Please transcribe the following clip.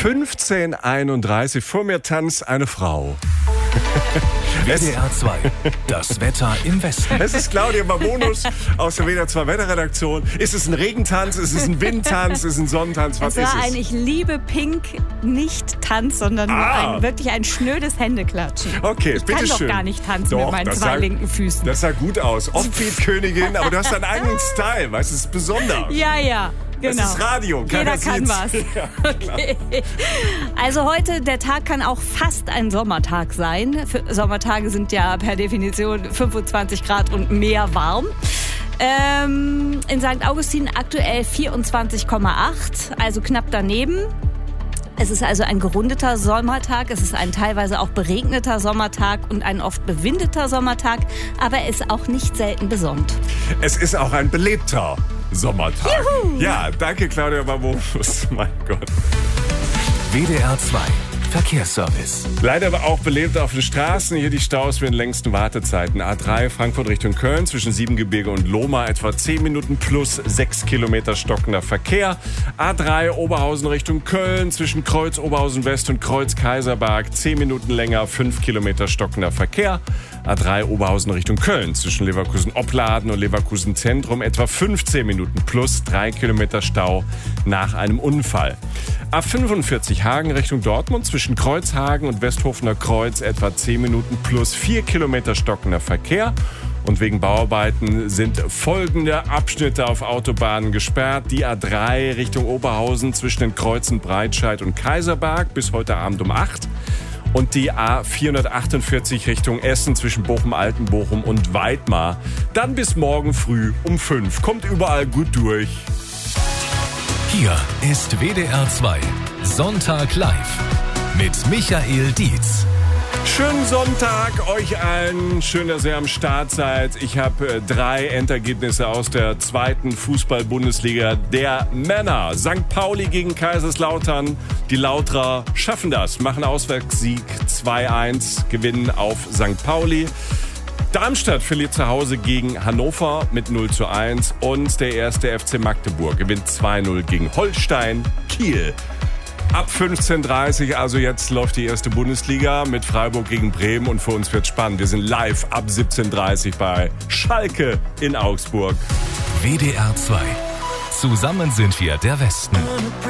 15:31. Vor mir tanzt eine Frau. WDR 2, das Wetter im Westen. Es ist Claudia Babonus aus der WDR 2 Wetterredaktion. Ist es ein Regentanz? Ist es ein Windtanz? Ist es ein Sonnentanz? Was ist es? Es war ein Ich liebe Pink nicht Tanz, sondern nur wirklich ein schnödes Händeklatschen. Okay, ich bitte kann schön. doch gar nicht tanzen mit meinen zwei linken Füßen. Das sah gut aus. Offbeat-Königin, aber du hast deinen eigenen Style, weißt du, es ist besonders. Ja. Genau. Das ist Radio. Jeder kann was. Ja, okay. Also heute, der Tag kann auch fast ein Sommertag sein. Sommertage sind ja per Definition 25 Grad und mehr warm. In St. Augustin aktuell 24,8, also knapp daneben. Es ist also ein gerundeter Sommertag, es ist ein teilweise auch beregneter Sommertag und ein oft bewindeter Sommertag, aber er ist auch nicht selten besonnt. Es ist auch ein belebter Sommertag. Juhu. Ja, danke Claudia Babonus. Mein Gott. WDR 2, Verkehrsservice. Leider aber auch belebt auf den Straßen. Hier die Staus mit den längsten Wartezeiten. A3 Frankfurt Richtung Köln zwischen Siebengebirge und Lohmar etwa 10 Minuten plus 6 Kilometer stockender Verkehr. A3 Oberhausen Richtung Köln zwischen Kreuz Oberhausen West und Kreuz Kaiserberg 10 Minuten länger, 5 Kilometer stockender Verkehr. A3 Oberhausen Richtung Köln zwischen Leverkusen-Opladen und Leverkusen-Zentrum etwa 15 Minuten plus 3 Kilometer Stau nach einem Unfall. A45 Hagen Richtung Dortmund zwischen Kreuzhagen und Westhofener Kreuz etwa 10 Minuten plus 4 Kilometer stockender Verkehr. Und wegen Bauarbeiten sind folgende Abschnitte auf Autobahnen gesperrt. Die A3 Richtung Oberhausen zwischen den Kreuzen Breitscheid und Kaiserberg bis heute Abend um 8. Und die A448 Richtung Essen zwischen Bochum-Altenbochum und Weidmar. Dann bis morgen früh um 5. Kommt überall gut durch. Hier ist WDR 2, Sonntag live mit Michael Dietz. Schönen Sonntag euch allen. Schön, dass ihr am Start seid. Ich habe 3 Endergebnisse aus der 2. Fußball-Bundesliga der Männer. St. Pauli gegen Kaiserslautern. Die Lauterer schaffen das, machen Auswärtssieg 2-1, gewinnen auf St. Pauli. Darmstadt verliert zu Hause gegen Hannover mit 0-1 und der erste FC Magdeburg gewinnt 2-0 gegen Holstein Kiel. Ab 15:30 also jetzt läuft die erste Bundesliga mit Freiburg gegen Bremen und für uns wird spannend. Wir sind live ab 17:30 bei Schalke in Augsburg. WDR 2. Zusammen sind wir der Westen.